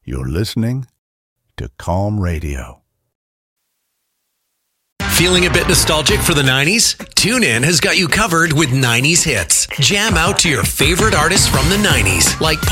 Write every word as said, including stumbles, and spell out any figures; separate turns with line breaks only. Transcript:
You're listening to Calm Radio.
Feeling a bit nostalgic for the nineties? TuneIn has got you covered with nineties hits. Jam out to your favorite artists from the nineties, like